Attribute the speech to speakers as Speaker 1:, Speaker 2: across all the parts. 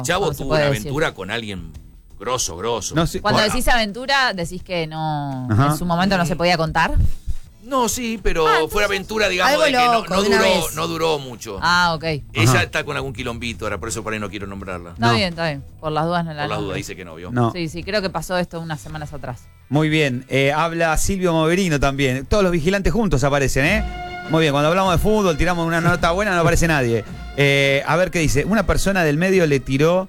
Speaker 1: Chavo
Speaker 2: se
Speaker 1: tuvo
Speaker 2: puede
Speaker 1: una
Speaker 2: decir.
Speaker 1: aventura con alguien grosso.
Speaker 3: No sé,
Speaker 2: Cuando
Speaker 3: ahora-
Speaker 2: decís aventura, decís que no,
Speaker 3: Ajá.
Speaker 2: en su momento no se podía contar.
Speaker 1: No, sí, pero fue aventura, digamos,
Speaker 4: algo
Speaker 1: de que
Speaker 4: loco, de una vez.
Speaker 1: no duró mucho.
Speaker 2: Ah, ok.
Speaker 1: Ella
Speaker 3: Ajá.
Speaker 1: está con algún quilombito, ahora por eso por ahí no quiero nombrarla.
Speaker 2: Está bien, está bien. Por las dudas no la
Speaker 1: Por las
Speaker 2: nombro.
Speaker 1: dudas dice que no, ¿vio?
Speaker 3: No.
Speaker 2: Sí, sí, creo que pasó esto unas semanas atrás.
Speaker 3: Muy bien, habla Silvio Moverino también. Todos los vigilantes juntos aparecen, ¿eh? Muy bien, cuando hablamos de fútbol, tiramos una nota buena, no aparece nadie. A ver qué dice. Una persona del medio le tiró...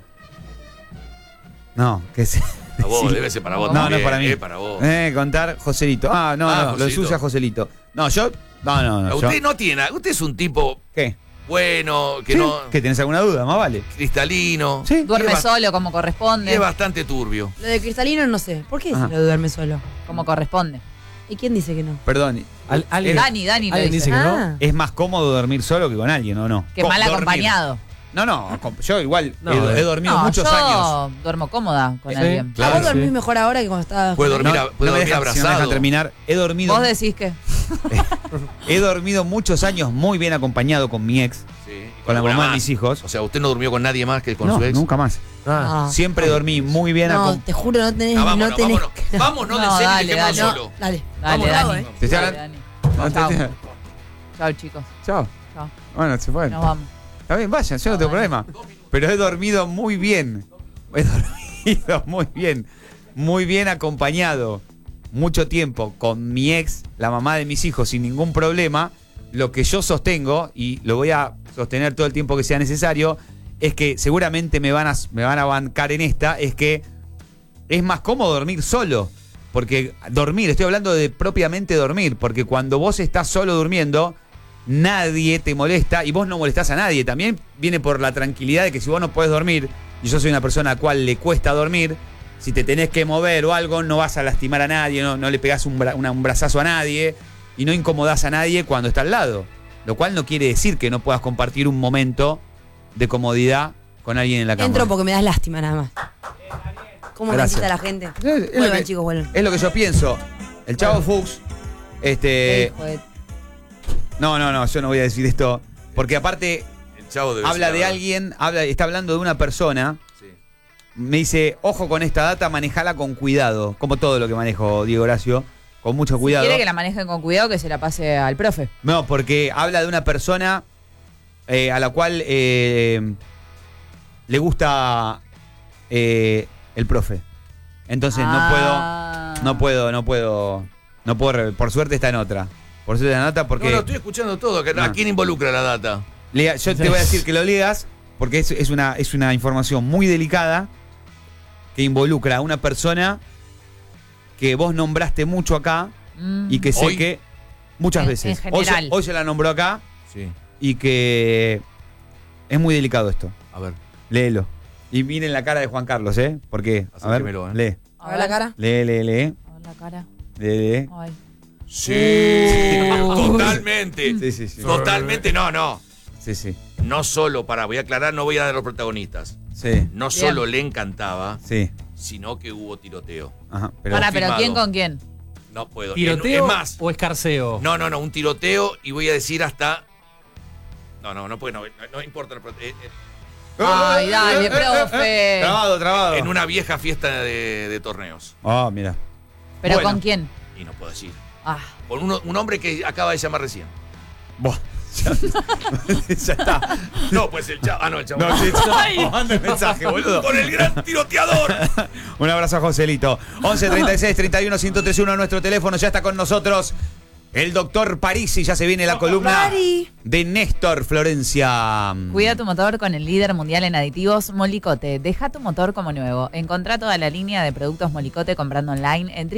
Speaker 3: No, que se...
Speaker 1: A vos,
Speaker 3: Sí.
Speaker 1: debe ser para vos
Speaker 3: No,
Speaker 1: también,
Speaker 3: no es para mí.
Speaker 1: para vos.
Speaker 3: Contar Joselito. No, lo
Speaker 1: Joselito.
Speaker 3: ensucia Joselito. No, yo... No.
Speaker 1: Usted
Speaker 3: yo-
Speaker 1: no tiene, usted es un tipo
Speaker 3: ¿Qué?
Speaker 1: bueno, que
Speaker 3: ¿Sí?
Speaker 1: no...
Speaker 3: ¿Que tenés alguna duda? Más vale.
Speaker 1: cristalino.
Speaker 3: Sí.
Speaker 2: Duerme
Speaker 1: Y es
Speaker 2: solo como
Speaker 1: Y
Speaker 2: corresponde.
Speaker 1: es bastante turbio.
Speaker 4: Lo de cristalino no sé. ¿Por qué
Speaker 3: Ajá.
Speaker 4: lo de duerme solo?
Speaker 2: Como corresponde.
Speaker 4: ¿Y quién dice que no?
Speaker 3: Perdón.
Speaker 5: ¿Alguien,
Speaker 2: Dani lo
Speaker 5: ¿alguien
Speaker 2: dice.
Speaker 5: dice que no?
Speaker 4: Ah.
Speaker 3: ¿Es más cómodo dormir solo que con alguien o no?
Speaker 2: Que mal
Speaker 3: Dormir.
Speaker 2: acompañado.
Speaker 3: No, yo igual
Speaker 5: No,
Speaker 3: he dormido
Speaker 2: No,
Speaker 3: muchos
Speaker 2: yo
Speaker 3: años.
Speaker 2: duermo cómoda con
Speaker 5: Sí.
Speaker 2: alguien.
Speaker 1: Claro,
Speaker 4: ¿Vos dormís
Speaker 5: sí.
Speaker 4: mejor ahora que cuando estabas
Speaker 1: Puede
Speaker 4: con él?
Speaker 1: dormir, puede
Speaker 3: me
Speaker 1: dormir
Speaker 3: dejan- si no me
Speaker 1: abrazado.
Speaker 3: dejan terminar.
Speaker 2: Vos decís que...
Speaker 3: He dormido muchos años muy bien acompañado con mi ex,
Speaker 1: Sí, y
Speaker 3: con la
Speaker 1: alguna
Speaker 3: mamá de
Speaker 1: más.
Speaker 3: mis hijos.
Speaker 1: O sea, usted no durmió con nadie más que con
Speaker 3: No,
Speaker 1: su ex.
Speaker 3: nunca más.
Speaker 5: Ah.
Speaker 3: Siempre dormí muy bien
Speaker 4: No,
Speaker 3: acompañado.
Speaker 4: te juro, no tenés.
Speaker 1: Vámonos,
Speaker 4: no tenés.
Speaker 1: vámonos. Vámonos
Speaker 2: No,
Speaker 1: de serio y
Speaker 2: dale,
Speaker 1: dejémonos
Speaker 2: dale.
Speaker 1: solo.
Speaker 4: No, dale.
Speaker 2: Dale,
Speaker 4: Vamos,
Speaker 2: Dani.
Speaker 4: Dani.
Speaker 3: Te estoy
Speaker 2: Dale,
Speaker 3: hablando-
Speaker 2: Dani. Chao.
Speaker 3: Chao.
Speaker 2: Chao, chicos.
Speaker 3: Chao.
Speaker 2: Chao.
Speaker 3: Bueno, se fue.
Speaker 2: Nos vamos.
Speaker 3: Está bien, vayan, yo no tengo problema. Pero he dormido muy bien. He dormido muy bien acompañado. Mucho tiempo con mi ex, la mamá de mis hijos, sin ningún problema. Lo que yo sostengo, y lo voy a sostener todo el tiempo que sea necesario, es que seguramente me van a bancar en esta, es que es más cómodo dormir solo. Porque dormir, estoy hablando de propiamente dormir, porque cuando vos estás solo durmiendo, nadie te molesta y vos no molestás a nadie. También viene por la tranquilidad de que si vos no podés dormir, y yo soy una persona a la cual le cuesta dormir, si te tenés que mover o algo, no vas a lastimar a nadie, no le pegás un brazazo a nadie y no incomodás a nadie cuando está al lado. Lo cual no quiere decir que no puedas compartir un momento de comodidad con alguien en la cama.
Speaker 4: Entro porque me das lástima nada más. ¿Cómo me
Speaker 3: Gracias.
Speaker 4: incita la gente?
Speaker 3: Es lo
Speaker 4: Vuelvan,
Speaker 3: que-
Speaker 4: chicos, vuelvan.
Speaker 3: Es lo que yo pienso. El Chavo Fuchs,
Speaker 4: Hijo de-
Speaker 3: no, yo no voy a decir esto. Porque aparte
Speaker 1: El Chavo debe
Speaker 3: habla
Speaker 1: ser
Speaker 3: de
Speaker 1: la
Speaker 3: alguien, está hablando de una persona.
Speaker 1: verdad. Sí.
Speaker 3: Me dice, ojo con esta data, manejala con cuidado. Como todo lo que manejo, Diego Horacio, con mucho cuidado.
Speaker 2: Quiere que la manejen con cuidado, que se la pase al profe.
Speaker 3: No, porque habla de una persona a la cual le gusta el profe. Entonces no puedo, por suerte está en otra. Por suerte está en otra porque...
Speaker 1: No, estoy escuchando todo. ¿A
Speaker 3: Ah.
Speaker 1: quién involucra la data?
Speaker 3: Yo te voy a decir que lo leas porque es una información muy delicada que involucra a una persona que vos nombraste mucho acá y que sé
Speaker 1: Hoy.
Speaker 3: que muchas
Speaker 2: En
Speaker 3: veces.
Speaker 2: general.
Speaker 3: Hoy se la nombró acá
Speaker 1: Sí.
Speaker 3: y que es muy delicado esto.
Speaker 1: A ver.
Speaker 3: Léelo. Y miren la cara de Juan Carlos, ¿eh? Porque, a ver,
Speaker 1: Acérquemelo,
Speaker 3: lee.
Speaker 4: A ver la cara.
Speaker 3: Lee.
Speaker 2: A ver la cara.
Speaker 3: Lee.
Speaker 2: Ay.
Speaker 1: Sí. Totalmente.
Speaker 3: Sí.
Speaker 1: Totalmente, no.
Speaker 3: Sí.
Speaker 1: No solo, voy a aclarar, no voy a dar a los protagonistas.
Speaker 3: Sí.
Speaker 1: No solo le encantaba,
Speaker 3: Sí.
Speaker 1: sino que hubo tiroteo.
Speaker 3: Ajá. Pero,
Speaker 2: Pará, pero
Speaker 1: filmado.
Speaker 2: ¿quién con quién?
Speaker 1: No puedo.
Speaker 5: ¿Tiroteo
Speaker 1: Es más,
Speaker 5: o escarceo?
Speaker 1: no, un tiroteo y voy a decir hasta... No puede, no importa.
Speaker 2: Ay, dale, profe.
Speaker 3: Trabado.
Speaker 1: En una vieja fiesta de torneos.
Speaker 3: Ah, mira.
Speaker 2: ¿Pero
Speaker 3: Bueno.
Speaker 2: con quién?
Speaker 1: Y no puedo decir.
Speaker 2: Ah,
Speaker 1: Con un hombre que acaba de llamar recién.
Speaker 3: Buah, ya está.
Speaker 1: No, pues el chavo. No, el chavo.
Speaker 3: No, sí, manda el mensaje, boludo.
Speaker 1: Con el gran tiroteador.
Speaker 3: Un abrazo a Joselito. 11 36 31 1031 nuestro teléfono. Ya está con nosotros el doctor Parisi. Ya se viene la columna
Speaker 4: Pari.
Speaker 3: de Néstor Florencia.
Speaker 2: cuida tu motor con el líder mundial en aditivos, Molicote. Deja tu motor como nuevo. Encontrá toda la línea de productos Molicote comprando online en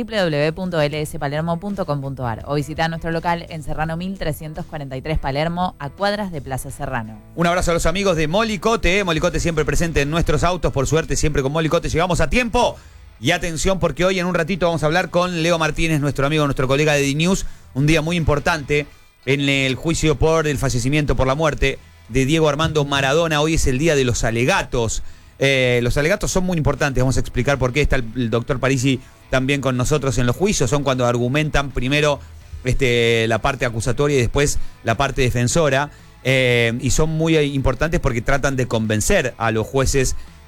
Speaker 2: www.lspalermo.com.ar o visita nuestro local en Serrano 1343 Palermo, a cuadras de Plaza Serrano.
Speaker 3: Un abrazo a los amigos de Molicote. Molicote siempre presente en nuestros autos. Por suerte, siempre con Molicote llegamos a tiempo. Y atención, porque hoy en un ratito vamos a hablar con Leo Martínez, nuestro amigo, nuestro colega de D-News. Un día muy importante en el juicio por el fallecimiento, por la muerte de Diego Armando Maradona. Hoy es el día de los alegatos. Los alegatos son muy importantes. Vamos a explicar por qué. Está el doctor Parisi también con nosotros en los juicios. Son cuando argumentan primero la parte acusatoria y después la parte defensora. Y son muy importantes porque tratan de convencer a los jueces